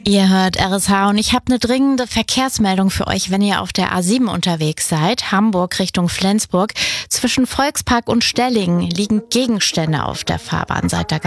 Ihr hört RSH und ich habe eine dringende Verkehrsmeldung für euch, wenn ihr auf der A7 unterwegs seid. Hamburg Richtung Flensburg. Zwischen Volkspark und Stellingen liegen Gegenstände auf der Fahrbahn. Seid da